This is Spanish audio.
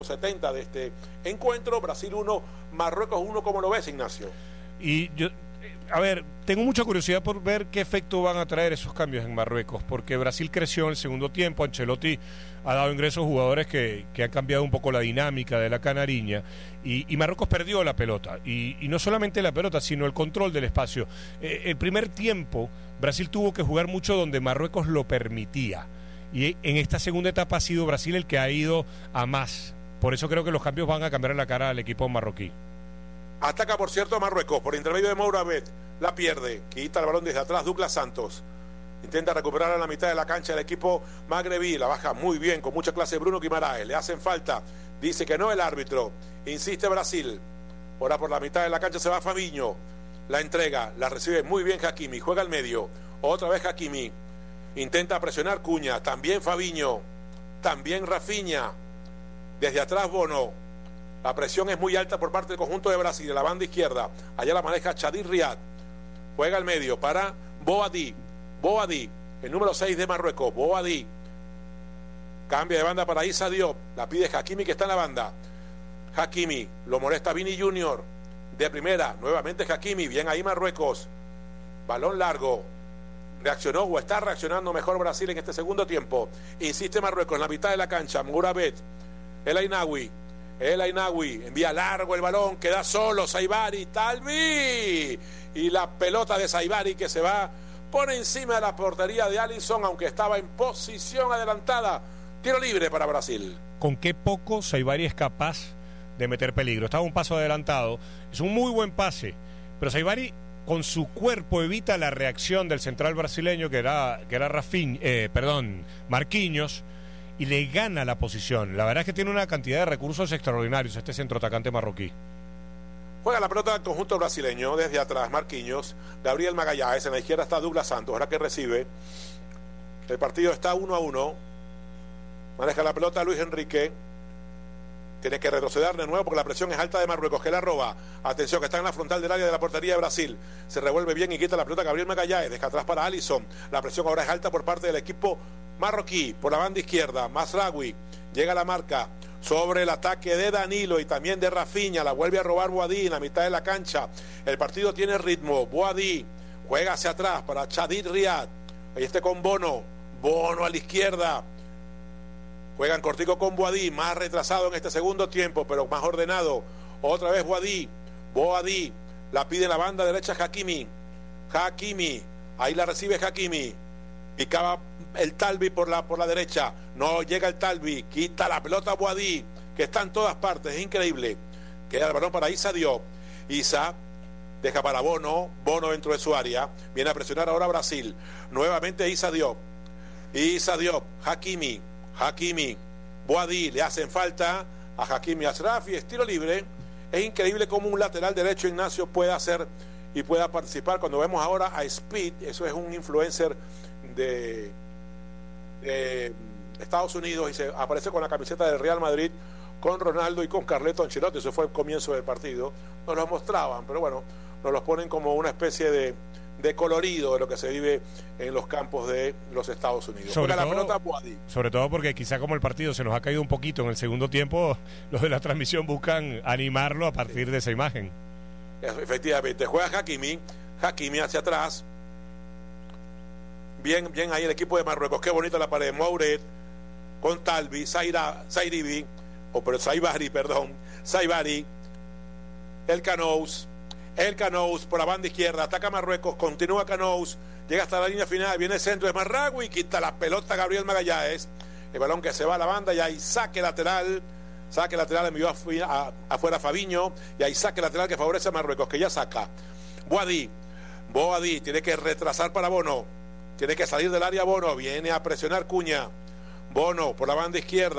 70 de este encuentro. Brasil 1, Marruecos 1. ¿Cómo lo ves, Ignacio? Y yo, a ver, tengo mucha curiosidad por ver qué efecto van a traer esos cambios en Marruecos, porque Brasil creció en el segundo tiempo. Ancelotti ha dado ingresos a jugadores que han cambiado un poco la dinámica de la canariña, y Marruecos perdió la pelota, y no solamente la pelota, sino el control del espacio. El primer tiempo Brasil tuvo que jugar mucho donde Marruecos lo permitía, y en esta segunda etapa ha sido Brasil el que ha ido a más. Por eso creo que los cambios van a cambiar la cara al equipo marroquí. Ataca, por cierto, Marruecos por intermedio de Mourabet. La pierde, quita el balón desde atrás Douglas Santos. Intenta recuperar a la mitad de la cancha el equipo magrebí. La baja muy bien, con mucha clase Bruno Guimaraes. Le hacen falta, dice que no el árbitro. Insiste Brasil. Ahora por la mitad de la cancha se va Fabinho. La entrega, la recibe muy bien Hakimi. Juega al medio. Otra vez Hakimi. Intenta presionar Cuña. También Fabinho. También Rafinha. Desde atrás Bono. La presión es muy alta por parte del conjunto de Brasil. De la banda izquierda. Allá la maneja Chadid Riad. Juega al medio para Boadi. Boadi, el número 6 de Marruecos. Boadi. Cambia de banda para Issa Diop. La pide Hakimi, que está en la banda. Hakimi. Lo molesta Vini Junior. De primera. Nuevamente Hakimi. Bien ahí Marruecos. Balón largo. Reaccionó o está reaccionando mejor Brasil en este segundo tiempo. Insiste Marruecos en la mitad de la cancha. Mourabet. El Ainawi envía largo el balón, queda solo Saibari, Talvi, y la pelota de Saibari que se va por encima de la portería de Alisson, aunque estaba en posición adelantada. Tiro libre para Brasil. Con qué poco Saibari es capaz de meter peligro. Estaba un paso adelantado, es un muy buen pase, pero Saibari con su cuerpo evita la reacción del central brasileño que era Marquinhos, y le gana la posición. La verdad es que tiene una cantidad de recursos extraordinarios este centroatacante marroquí. Juega la pelota del conjunto brasileño desde atrás, Marquinhos, Gabriel Magallanes, en la izquierda está Douglas Santos, ahora que recibe. El partido está 1-1. Maneja la pelota Luis Enrique. Tiene que retroceder de nuevo porque la presión es alta de Marruecos, que la roba. Atención, que está en la frontal del área de la portería de Brasil. Se revuelve bien y quita la pelota Gabriel Magallanes. Deja atrás para Alisson. La presión ahora es alta por parte del equipo marroquí. Por la banda izquierda, Mazraoui. Llega a la marca sobre el ataque de Danilo y también de Rafinha. La vuelve a robar Boadi en la mitad de la cancha. El partido tiene ritmo. Boadi juega hacia atrás para Chadid Riad. Ahí está con Bono. Bono a la izquierda. Juegan cortico con Boadi, más retrasado en este segundo tiempo, pero más ordenado. Otra vez Boadi, la pide en la banda derecha Hakimi, ahí la recibe Hakimi. Picaba el Talvi por la derecha, no llega el Talvi, quita la pelota Boadi, que está en todas partes, es increíble. Queda el balón para Issa Diop. Issa deja para Bono dentro de su área, viene a presionar ahora Brasil. Nuevamente Issa Diop, Hakimi, Boadi, le hacen falta a Hakimi Achraf y estilo libre. Es increíble cómo un lateral derecho, Ignacio, puede hacer y pueda participar. Cuando vemos ahora a Speed, eso es un influencer de Estados Unidos, y se aparece con la camiseta del Real Madrid, con Ronaldo y con Carleto Ancelotti. Eso fue el comienzo del partido. Nos los mostraban, pero bueno, nos los ponen como una especie de colorido de lo que se vive en los campos de los Estados Unidos. Sobre todo porque quizá como el partido se nos ha caído un poquito en el segundo tiempo, los de la transmisión buscan animarlo a partir de esa imagen. Efectivamente, juega Hakimi hacia atrás. Bien ahí el equipo de Marruecos. Qué bonita la pared. Mouret con Talvi, Saibari, el Canous por la banda izquierda, ataca Marruecos, continúa Canous, llega hasta la línea final, viene el centro de Mazraoui, quita la pelota Gabriel Magallanes, el balón que se va a la banda y hay saque lateral, envió afuera Fabinho, y hay saque lateral que favorece a Marruecos, que ya saca. Boadi tiene que retrasar para Bono, tiene que salir del área Bono, viene a presionar Cuña, Bono por la banda izquierda.